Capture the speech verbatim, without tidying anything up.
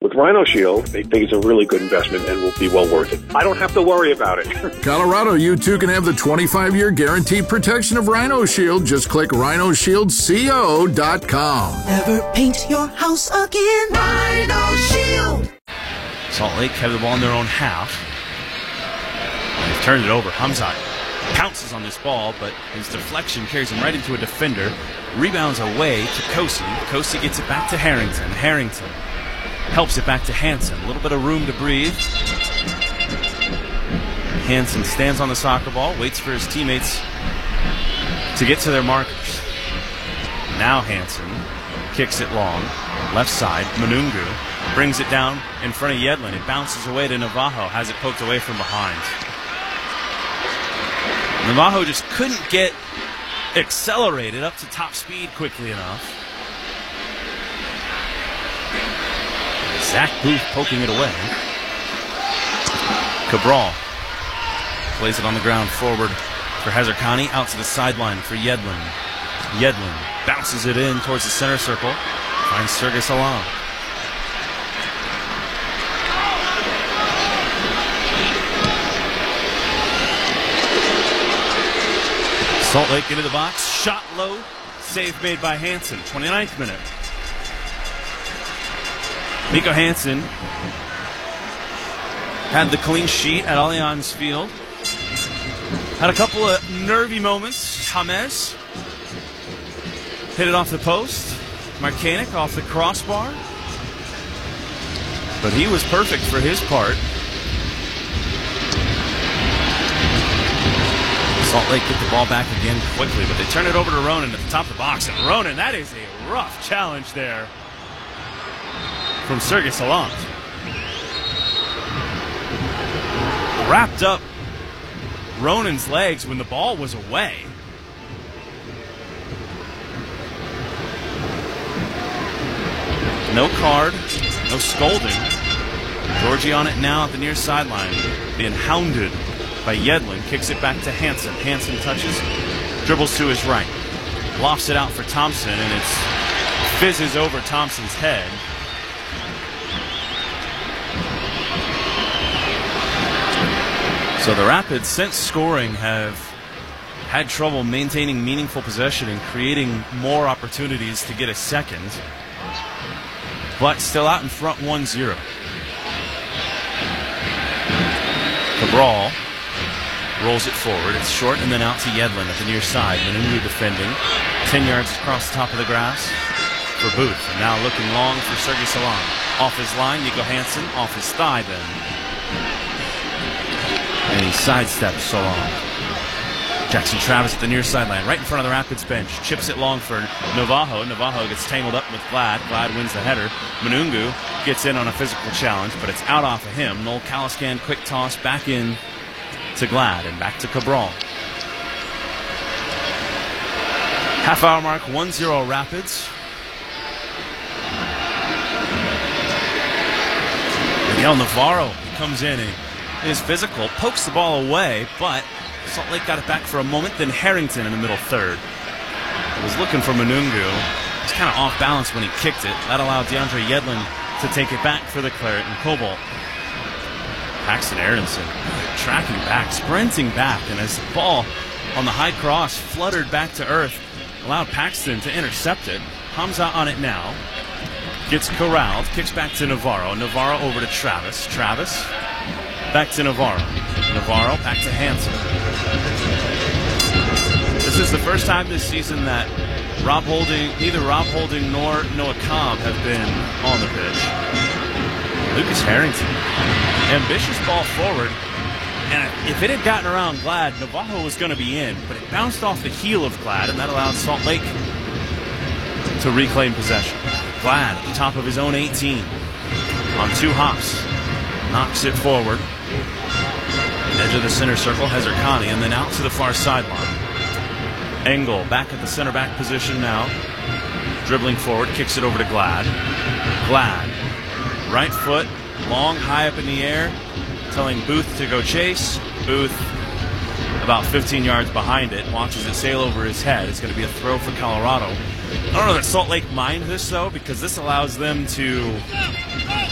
With Rhino Shield, they think it's a really good investment and will be well worth it. I don't have to worry about it. Colorado, you too can have the twenty-five year guaranteed protection of Rhino Shield. Just click rhino shield co dot com. Never paint your house again. Rhino Shield. Salt Lake have the ball in their own half. They've turned it over. Hamzat pounces on this ball, but his deflection carries him right into a defender. Rebounds away to Kosi. Kosi gets it back to Harrington. Harrington helps it back to Hansen. A little bit of room to breathe. Hansen stands on the soccer ball, waits for his teammates to get to their markers. Now Hansen kicks it long. Left side, Manungu brings it down in front of Yedlin. It bounces away to Navajo, has it poked away from behind. Navajo just couldn't get accelerated up to top speed quickly enough. Zach Booth poking it away. Cabral plays it on the ground forward for Hazarkani, out to the sideline for Yedlin. Yedlin bounces it in towards the center circle, finds Sergei Salam. Salt Lake into the box, shot low, save made by Hansen, twenty-ninth minute. Nico Hansen had the clean sheet at Allianz Field. Had a couple of nervy moments. James hit it off the post. Markanek off the crossbar. But he was perfect for his part. Salt Lake get the ball back again quickly, but they turn it over to Ronan at the top of the box. And Ronan, that is a rough challenge there from Sergei Salant. Wrapped up Ronan's legs when the ball was away. No card, no scolding. Georgie on it now at the near sideline, being hounded by Yedlin. Kicks it back to Hansen. Hansen touches, dribbles to his right, lofts it out for Thompson, and it fizzes over Thompson's head. So the Rapids, since scoring, have had trouble maintaining meaningful possession and creating more opportunities to get a second, but still out in front one zero. Cabral rolls it forward. It's short and then out to Yedlin at the near side. Manungu defending. Ten yards across the top of the grass for Booth. And now looking long for Sergei Salam. Off his line, Nico Hansen. Off his thigh then. And he sidesteps Salam. Jackson Travis at the near sideline, right in front of the Rapids bench. Chips it long for Navajo. Navajo gets tangled up with Glad. Glad wins the header. Manungu gets in on a physical challenge, but it's out off of him. Noel Caliscan, quick toss back in to Glad and back to Cabral. Half hour mark, one zero Rapids. Miguel Navarro comes in and is physical, pokes the ball away, but Salt Lake got it back for a moment. Then Harrington in the middle third was looking for Manungu. He was kind of off balance when he kicked it. That allowed DeAndre Yedlin to take it back for the Claret and Cobalt. Paxton Aronson tracking back, sprinting back, and as the ball on the high cross fluttered back to earth, allowed Paxton to intercept it. Hamza on it now. Gets corralled, kicks back to Navarro. Navarro over to Travis. Travis back to Navarro. Navarro back to Hansen. This is the first time this season that Rob Holding, neither Rob Holding nor Noah Cobb have been on the pitch. Lucas Harrington, ambitious ball forward, and if it had gotten around Glad, Navajo was going to be in, but it bounced off the heel of Glad, and that allowed Salt Lake to reclaim possession. Glad at the top of his own eighteen on two hops, knocks it forward. Edge of the center circle, Hazarkani, and then out to the far sideline. Engel back at the center back position now. Dribbling forward, kicks it over to Glad. Glad, right foot, long, high up in the air, telling Booth to go chase. Booth about fifteen yards behind it, watches it sail over his head. It's going to be a throw for Colorado. I don't know that Salt Lake mind this, though, because this allows them to